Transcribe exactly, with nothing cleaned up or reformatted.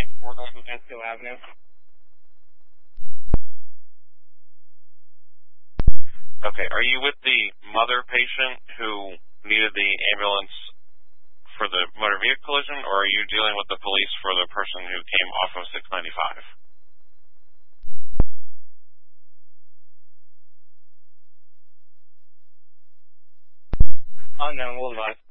four North Mansfield Avenue. Okay, are you with the mother patient who needed the ambulance for the motor vehicle collision, or are you dealing with the police for the person who came off of six ninety-five? Unknown, we'll advise.